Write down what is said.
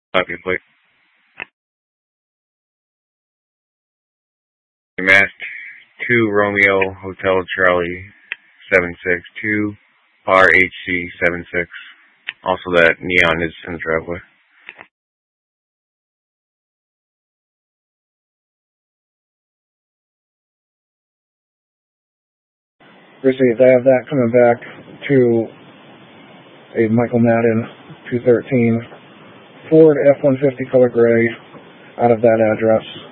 Copy, plate. Mass 2 Romeo Hotel Charlie 762 Par HC 76. Also, that neon is in the driveway. Received. I have that coming back to a Michael Madden 213 Ford F-150 color gray out of that address.